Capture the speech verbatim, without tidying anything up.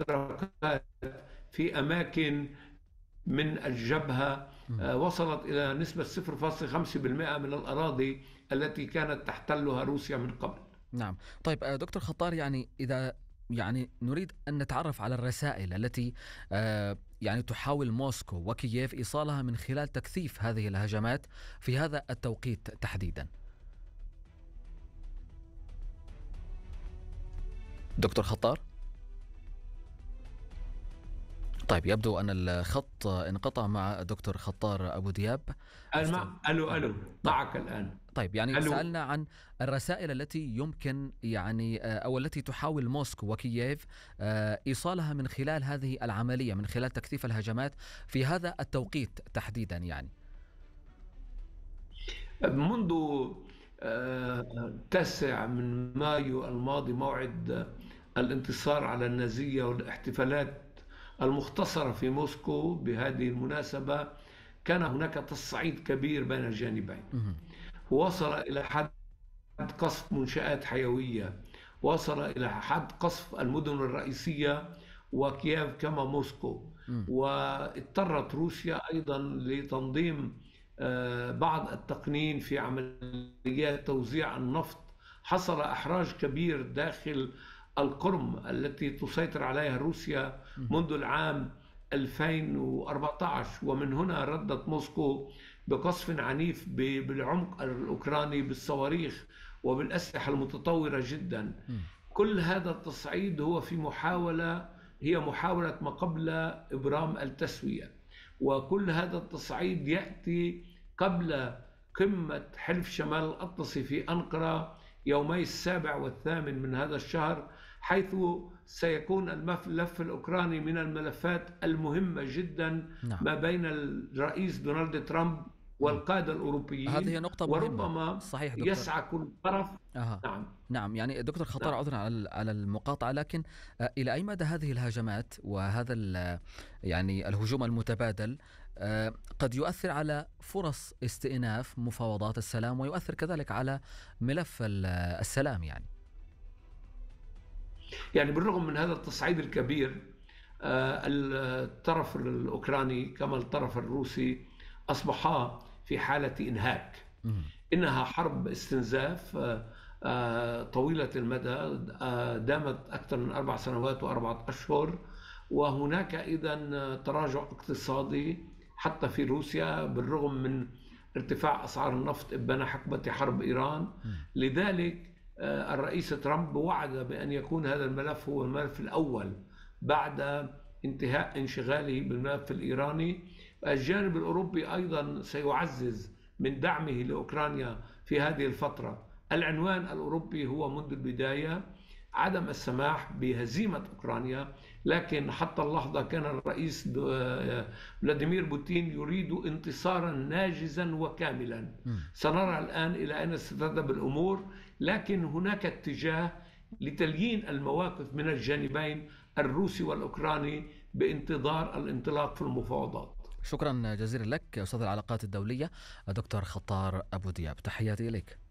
اشتراكات في أماكن من الجبهة مم. آه، وصلت إلى نسبة صفر فاصلة خمسة بالمئة من الأراضي التي كانت تحتلها روسيا من قبل. نعم. طيب آه، دكتور خطار، يعني إذا يعني نريد أن نتعرف على الرسائل التي آه، يعني تحاول موسكو وكييف إيصالها من خلال تكثيف هذه الهجمات في هذا التوقيت تحديدا. دكتور خطار. طيب يبدو أن الخط انقطع مع الدكتور خطار أبو دياب. أستاذ. المع... ألو آه. ألو طيب. معك الآن. طيب يعني ألو. سألنا عن الرسائل التي يمكن يعني آه، أو التي تحاول موسكو وكييف آه، إيصالها من خلال هذه العملية، من خلال تكثيف الهجمات في هذا التوقيت تحديدا يعني. منذ آه، تاسع من مايو الماضي، موعد الانتصار على النازية والاحتفالات المختصرة في موسكو بهذه المناسبة، كان هناك تصعيد كبير بين الجانبين. مهم. وصل إلى حد قصف منشآت حيوية، وصل إلى حد قصف المدن الرئيسية وكييف كما موسكو. مم. واضطرت روسيا أيضا لتنظيم آه، بعض التقنين في عمليات توزيع النفط. حصل إحراج كبير داخل القرم التي تسيطر عليها روسيا مهم. منذ العام ألفين وأربعة عشر، ومن هنا ردت موسكو بقصف عنيف بالعمق الأوكراني بالصواريخ وبالأسلحة المتطورة جدا. مم. كل هذا التصعيد هو في محاولة هي محاولة ما قبل إبرام التسوية. وكل هذا التصعيد يأتي قبل قمة حلف شمال الأطلسي في أنقرة يومي السابع والثامن من هذا الشهر، حيث سيكون الملف الأوكراني من الملفات المهمة جدا نعم. ما بين الرئيس دونالد ترامب مم. والقادة الأوروبيين. هذه نقطة مهمة. وربما صحيح دكتور. يسعى كل طرف. أها. نعم. نعم، يعني دكتور خطر، نعم. عذرا على على المقاطعة، لكن آه، إلى أي مدى هذه الهجمات وهذا ال- يعني الهجوم المتبادل آه، قد يؤثر على فرص استئناف مفاوضات السلام، ويؤثر كذلك على ملف ال- السلام يعني. يعني بالرغم من هذا التصعيد الكبير، آه، الطرف الأوكراني كما الطرف الروسي أصبحا في حالة إنهاك. مم. إنها حرب استنزاف آه، آه، طويلة المدى، آه، دامت أكثر من أربع سنوات وأربعة أشهر. وهناك إذن تراجع اقتصادي حتى في روسيا بالرغم من ارتفاع أسعار النفط إبان حقبة حرب إيران. مم. لذلك آه، الرئيس ترامب وعد بأن يكون هذا الملف هو الملف الأول بعد انتهاء انشغاله بالملف الإيراني. الجانب الأوروبي أيضا سيعزز من دعمه لأوكرانيا في هذه الفترة. العنوان الأوروبي هو منذ البداية عدم السماح بهزيمة أوكرانيا، لكن حتى اللحظة كان الرئيس فلاديمير بوتين يريد انتصارا ناجزا وكاملا. مم. سنرى الآن إلى أين ستذهب الأمور، لكن هناك اتجاه لتليين المواقف من الجانبين الروسي والأوكراني بانتظار الانطلاق في المفاوضات. شكرا جزيلا لك أستاذ العلاقات الدولية دكتور خطار أبو دياب، تحياتي إليك.